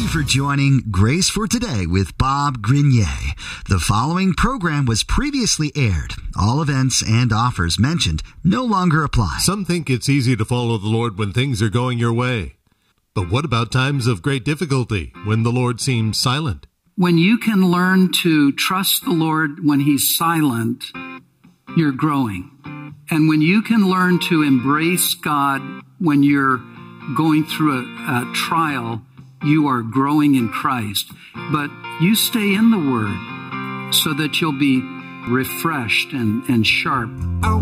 you for joining Grace for Today with Bob Grenier. The following program was previously aired. All events and offers mentioned no longer apply. Some think it's easy to follow the Lord when things are going your way. But what about times of great difficulty when the Lord seems silent? When you can learn to trust the Lord when He's silent, you're growing. And when you can learn to embrace God when you're going through a trial, you are growing in Christ. But you stay in the Word so that you'll be refreshed and sharp.